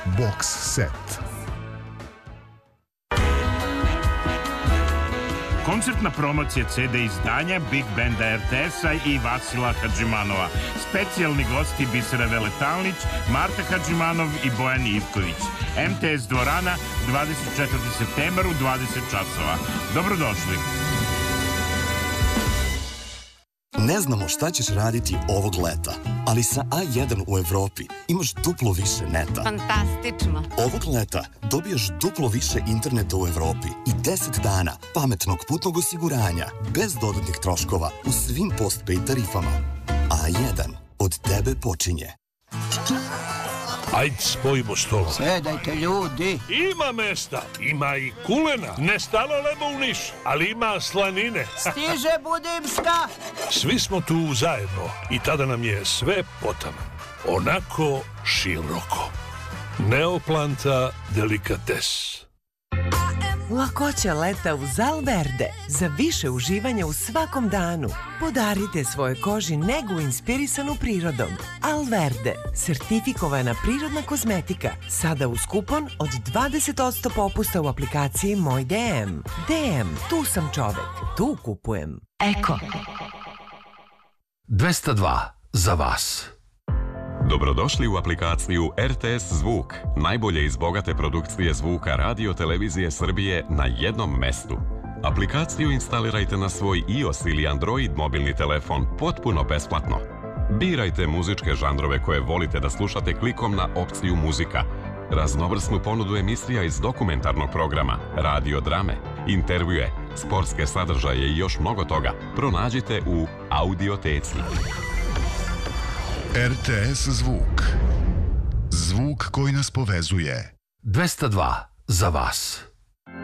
Box set. Koncertna promocija CD izdanja Big Banda RTS-a i Vasila Hadžimanova. Specijalni gosti Bisera Veletalnić, Marta Hadžimanov i Bojan Ivković. MTS dvorana, 24. septembar u 20 časova. Dobrodošli. Ne znamo šta ćeš raditi ovog leta, ali sa A1 u Evropi imaš duplo više neta. Fantastično. Ovog leta dobijaš duplo više interneta u Evropi i 10 dana pametnog putnog osiguranja bez dodatnih troškova u svim postpaid tarifama. A1 od tebe počinje. Ajde, spojimo stolo. Sedajte, ljudi. Ima mesta, ima i kulena. Ne stalo lebo u Niš, ali ima slanine. Stiže Budimska. Svi smo tu zajedno i tada nam je sve potaman. Onako široko. Neoplanta delikates. Lakoća leta uz Alverde. Za više uživanja u svakom danu. Podarite svojoj koži negu inspirisanu prirodom. Alverde. Sertifikovana prirodna kozmetika. Sada uz kupon od 20% popusta u aplikaciji Moj DM. DM. Tu sam čovek. Tu kupujem. Eko. 202 za vas. Dobrodošli u aplikaciju RTS Zvuk, najbolje iz bogate produkcije zvuka radio televizije Srbije na jednom mestu. Aplikaciju instalirajte na svoj iOS ili Android mobilni telefon potpuno besplatno. Birajte muzičke žanrove koje volite da slušate klikom na opciju muzika. Raznovrsnu ponudu emisija iz dokumentarnog programa, radio drame, intervjue, sportske sadržaje i još mnogo toga pronađite u Audioteci. RTS Zvuk. Zvuk koji nas povezuje. 202 za vas.